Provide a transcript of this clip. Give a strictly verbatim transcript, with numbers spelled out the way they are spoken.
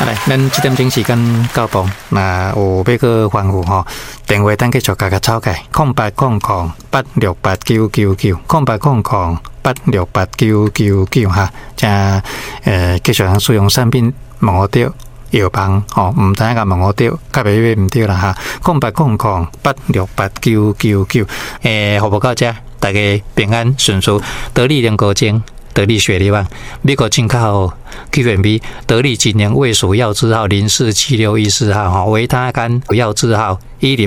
来，咱这点钟时间到档，那有要个欢呼吼，电话等继续加加抄起，空八空空八六八九九九，空八空空八六八九九九哈，加呃继续使用产品问我对。药房哦，唔知影甲问我对，甲袂袂唔对啦哈。空八空空八六八九九九，诶，服务到这，大家平安顺遂，得力能够精，得力雪力旺，美国进口 Q M B 得力今年卫属药字号零四七六一四号哈，维他甘药字号一零。